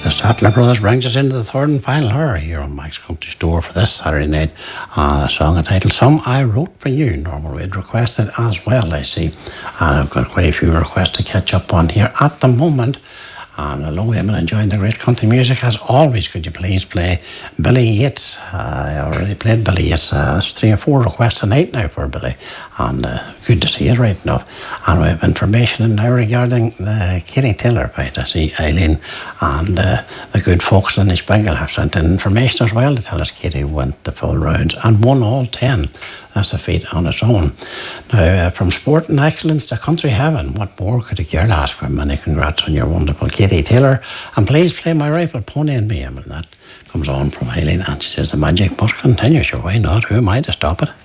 The Statler Brothers brings us into the third and final hour here on Mike's Country Store for this Saturday night. A song entitled Some I Wrote For You. Normal we'd requested as well, I see. And I've got quite a few requests to catch up on here at the moment. And hello, Eamon, enjoying the great country music as always. Could you please play Billy Yates? I already played Billy Yates. That's 3 or 4 requests tonight now for Billy. And good to see it right enough. And we have information now regarding Katie Taylor, right? I see Eileen and the good folks in Ishbengel have sent in information as well to tell us Katie went the full rounds and won all 10. That's a feat on its own. Now, from sporting excellence to country heaven, what more could a girl ask for? Many congrats on your wonderful Katie Taylor. And please play My Rifle Pony and Me. I mean, that comes on from Eileen, and she says the magic must continue. Sure, why not? Who am I to stop it?